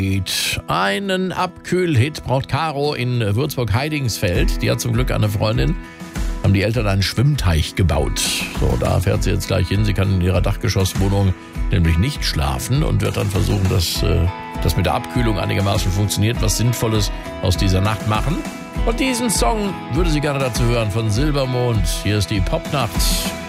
Einen Abkühlhit braucht Caro in Würzburg-Heidingsfeld. Die hat zum Glück eine Freundin. Haben die Eltern einen Schwimmteich gebaut. So, da fährt sie jetzt gleich hin. Sie kann in ihrer Dachgeschosswohnung nämlich nicht schlafen und wird dann versuchen, dass das mit der Abkühlung einigermaßen funktioniert, was Sinnvolles aus dieser Nacht machen. Und diesen Song würde sie gerne dazu hören von Silbermond. Hier ist die Popnacht.